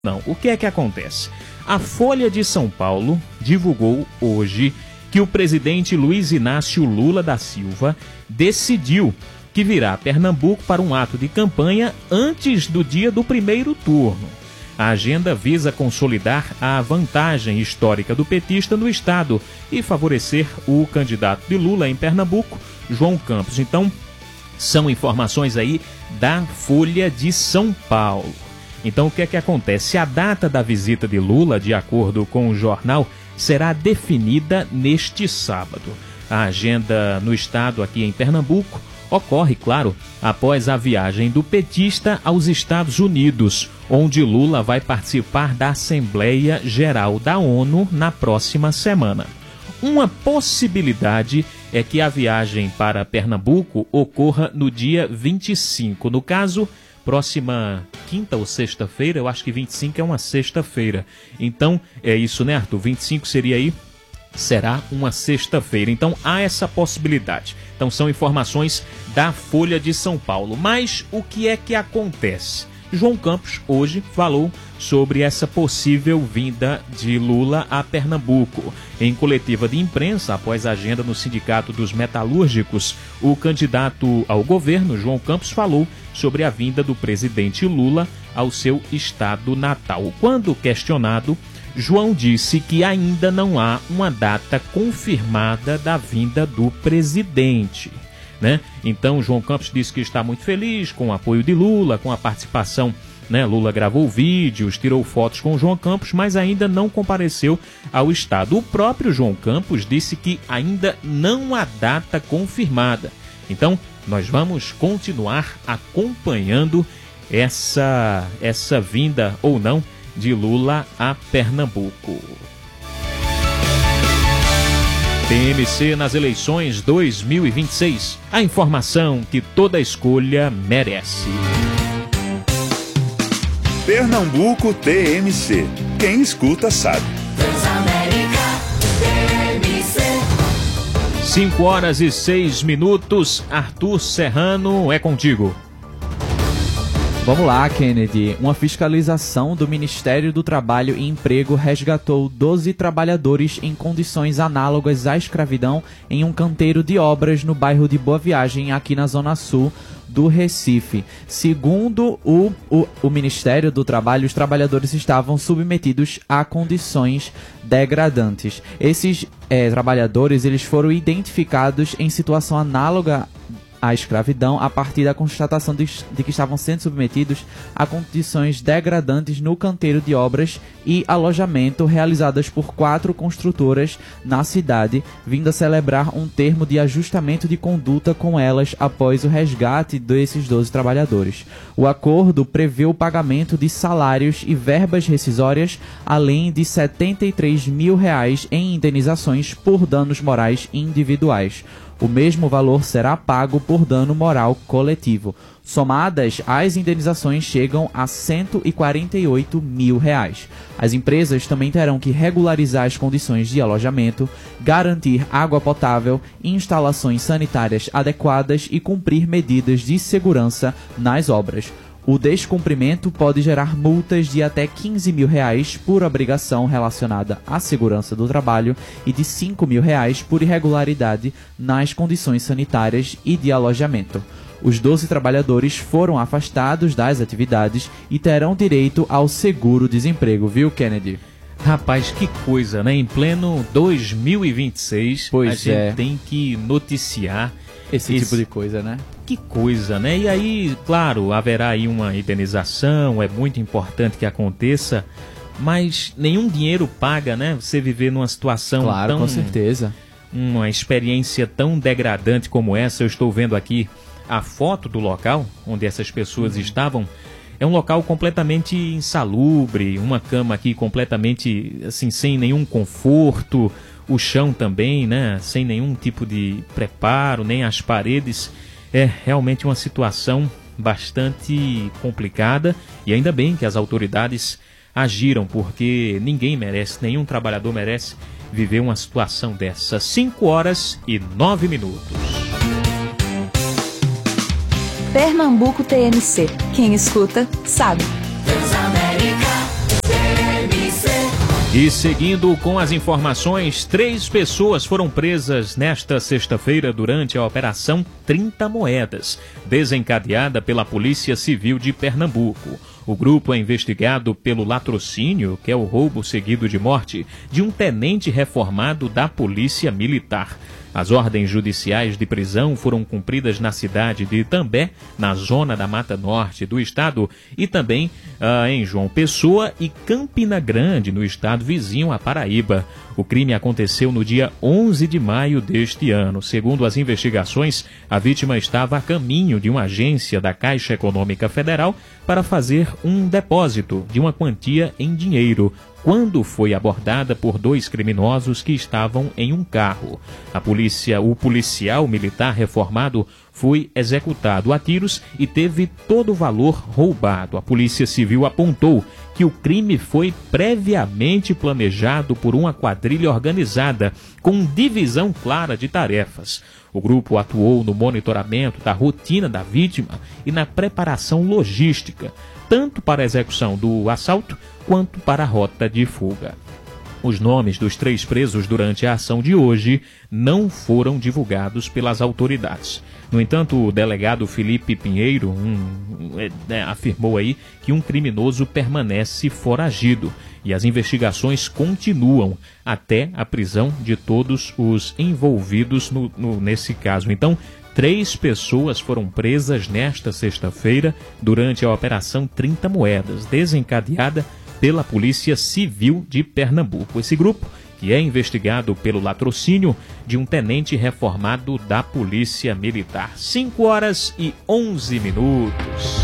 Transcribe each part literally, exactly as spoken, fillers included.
Não, o que é que acontece? A Folha de São Paulo divulgou hoje que o presidente Luiz Inácio Lula da Silva decidiu que virá a Pernambuco para um ato de campanha antes do dia do primeiro turno. A agenda visa consolidar a vantagem histórica do petista no estado e favorecer o candidato de Lula em Pernambuco, João Campos. Então, são informações aí da Folha de São Paulo. Então, o que é que acontece? A data da visita de Lula, de acordo com o jornal, será definida neste sábado. A agenda no estado, aqui em Pernambuco, ocorre, claro, após a viagem do petista aos Estados Unidos, onde Lula vai participar da Assembleia Geral da ONU na próxima semana. Uma possibilidade é que a viagem para Pernambuco ocorra no dia vinte e cinco. No caso, próxima quinta ou sexta-feira, eu acho que vinte e cinco é uma sexta-feira. Então, é isso, né, Arthur? vinte e cinco seria aí? Será uma sexta-feira. Então, há essa possibilidade. Então, são informações da Folha de São Paulo. Mas o que é que acontece? João Campos, hoje, falou sobre essa possível vinda de Lula a Pernambuco. Em coletiva de imprensa, após a agenda no Sindicato dos Metalúrgicos, o candidato ao governo, João Campos, falou sobre a vinda do presidente Lula ao seu estado natal. Quando questionado, João disse que ainda não há uma data confirmada da vinda do presidente, né? Então, João Campos disse que está muito feliz com o apoio de Lula, com a participação, né? Lula gravou vídeos, tirou fotos com João Campos, mas ainda não compareceu ao estado. O próprio João Campos disse que ainda não há data confirmada. Então, nós vamos continuar acompanhando essa, essa vinda ou não de Lula a Pernambuco. P M C nas eleições dois mil e vinte e seis. A informação que toda escolha merece. Pernambuco T M C. Quem escuta sabe. cinco horas e seis minutos. Arthur Serrano, é contigo. Vamos lá, Kennedy. Uma fiscalização do Ministério do Trabalho e Emprego resgatou doze trabalhadores em condições análogas à escravidão em um canteiro de obras no bairro de Boa Viagem, aqui na Zona Sul do Recife. Segundo o, o, o Ministério do Trabalho, os trabalhadores estavam submetidos a condições degradantes. Esses é, trabalhadores eles foram identificados em situação análoga à escravidão a partir da constatação de, de que estavam sendo submetidos a condições degradantes no canteiro de obras e alojamento realizadas por quatro construtoras na cidade, vindo a celebrar um termo de ajustamento de conduta com elas após o resgate desses doze trabalhadores. O acordo prevê o pagamento de salários e verbas rescisórias, além de setenta e três mil reais em indenizações por danos morais individuais. O mesmo valor será pago por dano moral coletivo. Somadas, as indenizações chegam a cento e quarenta e oito mil reais. As empresas também terão que regularizar as condições de alojamento, garantir água potável, instalações sanitárias adequadas e cumprir medidas de segurança nas obras. O descumprimento pode gerar multas de até quinze mil reais por obrigação relacionada à segurança do trabalho e de cinco mil reais por irregularidade nas condições sanitárias e de alojamento. Os doze trabalhadores foram afastados das atividades e terão direito ao seguro-desemprego, viu, Kennedy? Rapaz, que coisa, né? Em pleno dois mil e vinte e seis, pois a gente é. tem que noticiar esse, esse tipo de coisa, né? Que coisa, né? E aí, claro, haverá aí uma indenização, é muito importante que aconteça, mas nenhum dinheiro paga, né? Você viver numa situação claro, tão... com certeza. Uma experiência tão degradante como essa. Eu estou vendo aqui a foto do local onde essas pessoas uhum. estavam. É um local completamente insalubre, uma cama aqui completamente, assim, sem nenhum conforto, o chão também, né? Sem nenhum tipo de preparo, nem as paredes. É realmente uma situação bastante complicada e ainda bem que as autoridades agiram, porque ninguém merece, nenhum trabalhador merece viver uma situação dessa. cinco horas e nove minutos. Pernambuco T M C. Quem escuta, sabe. E seguindo com as informações, três pessoas foram presas nesta sexta-feira durante a Operação trinta Moedas, desencadeada pela Polícia Civil de Pernambuco. O grupo é investigado pelo latrocínio, que é o roubo seguido de morte, de um tenente reformado da Polícia Militar. As ordens judiciais de prisão foram cumpridas na cidade de Itambé, na zona da Mata Norte do estado, e também ah, em João Pessoa e Campina Grande, no estado vizinho a Paraíba. O crime aconteceu no dia onze de maio deste ano. Segundo as investigações, a vítima estava a caminho de uma agência da Caixa Econômica Federal para fazer um depósito de uma quantia em dinheiro, quando foi abordada por dois criminosos que estavam em um carro. A polícia, o policial militar reformado foi executado a tiros e teve todo o valor roubado. A Polícia Civil apontou que o crime foi previamente planejado por uma quadrilha organizada, com divisão clara de tarefas. O grupo atuou no monitoramento da rotina da vítima e na preparação logística, tanto para a execução do assalto quanto para a rota de fuga. Os nomes dos três presos durante a ação de hoje não foram divulgados pelas autoridades. No entanto, o delegado Felipe Pinheiro um, é, afirmou aí que um criminoso permanece foragido e as investigações continuam até a prisão de todos os envolvidos no, no, nesse caso. Então, três pessoas foram presas nesta sexta-feira durante a Operação trinta Moedas, desencadeada pela Polícia Civil de Pernambuco. Esse grupo, que é investigado pelo latrocínio de um tenente reformado da Polícia Militar. cinco horas e onze minutos.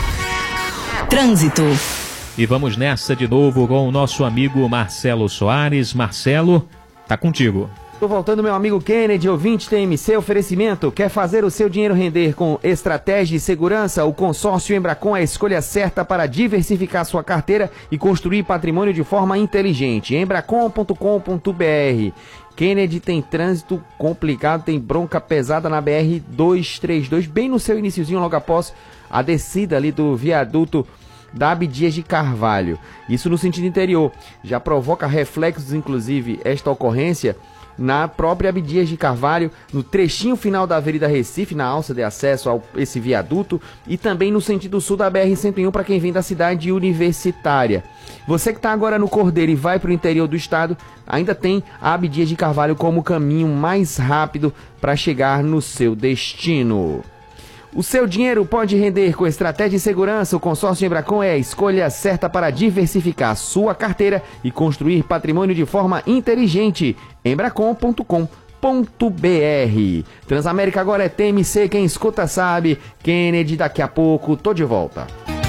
Trânsito. E vamos nessa de novo com o nosso amigo Marcelo Soares. Marcelo, tá contigo. Tô voltando, meu amigo Kennedy, ouvinte T M C, oferecimento. Quer fazer o seu dinheiro render com estratégia e segurança? O consórcio Embracon é a escolha certa para diversificar sua carteira e construir patrimônio de forma inteligente. embracon ponto com ponto br. Kennedy, tem trânsito complicado, tem bronca pesada na B R duzentos e trinta e dois, bem no seu iniciozinho, logo após a descida ali do viaduto da Abdias de Carvalho. Isso no sentido interior. Já provoca reflexos, inclusive, esta ocorrência na própria Abdias de Carvalho, no trechinho final da Avenida Recife, na alça de acesso a esse viaduto, e também no sentido sul da B R cento e um para quem vem da cidade universitária. Você que está agora no Cordeiro e vai para o interior do estado, ainda tem a Abdias de Carvalho como caminho mais rápido para chegar no seu destino. O seu dinheiro pode render com estratégia e segurança. O consórcio Embracon é a escolha certa para diversificar sua carteira e construir patrimônio de forma inteligente. embracon ponto com ponto br. Transamérica agora é T M C, quem escuta sabe. Kennedy, daqui a pouco, tô de volta.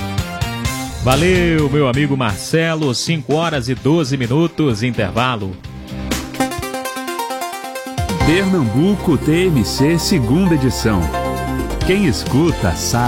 Valeu, meu amigo Marcelo. cinco horas e doze minutos, intervalo. Pernambuco T M C, segunda edição. Quem escuta sabe.